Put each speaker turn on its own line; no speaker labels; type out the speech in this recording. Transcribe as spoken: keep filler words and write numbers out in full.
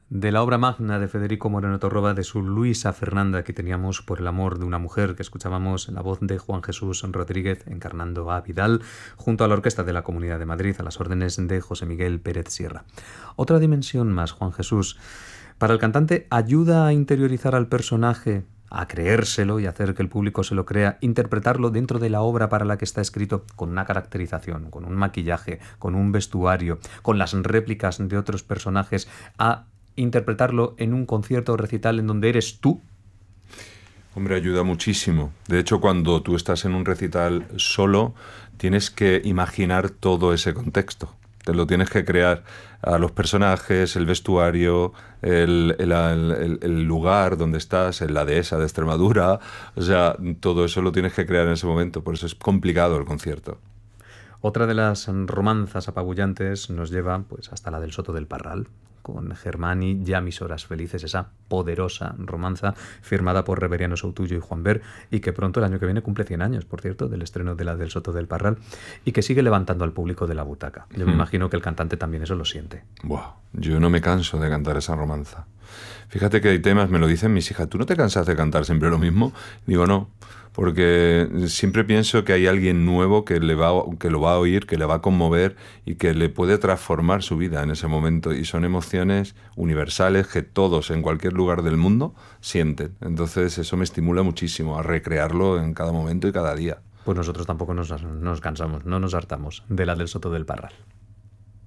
De la obra magna de Federico Moreno Torroba, de su Luisa Fernanda, que teníamos Por el amor de una mujer, que escuchábamos en la voz de Juan Jesús Rodríguez encarnando a Vidal, junto a la Orquesta de la Comunidad de Madrid, a las órdenes de José Miguel Pérez Sierra. Otra dimensión más, Juan Jesús. Para el cantante, ayuda a interiorizar al personaje, a creérselo y hacer que el público se lo crea, interpretarlo dentro de la obra para la que está escrito, con una caracterización, con un maquillaje, con un vestuario, con las réplicas de otros personajes, a interpretarlo en un concierto o recital en donde eres tú.
Hombre, ayuda muchísimo. De hecho, cuando tú estás en un recital solo, tienes que imaginar todo ese contexto. Te lo tienes que crear, a los personajes, el vestuario, el, el, el, el lugar donde estás, en la dehesa de Extremadura. O sea, todo eso lo tienes que crear en ese momento. Por eso es complicado el concierto.
Otra de las romanzas apabullantes nos lleva pues hasta la del Soto del Parral, con Germani, Ya mis horas felices, esa poderosa romanza firmada por Reveriano Soutullo y Juan Ver, y que pronto, el año que viene, cumple cien años, por cierto, del estreno de la del Soto del Parral, y que sigue levantando al público de la butaca. Yo me
Hmm.
imagino que el cantante también eso lo siente.
Buah, yo no me canso de cantar esa romanza. Fíjate que hay temas, me lo dicen mis hijas, ¿tú no te cansas de cantar siempre lo mismo? Digo, no, porque siempre pienso que hay alguien nuevo que, le va, que lo va a oír, que le va a conmover y que le puede transformar su vida en ese momento. Y son emociones universales que todos en cualquier lugar del mundo sienten. Entonces eso me estimula muchísimo a recrearlo en cada momento y cada día.
Pues nosotros tampoco nos, nos cansamos, no nos hartamos de la del Soto del Parral.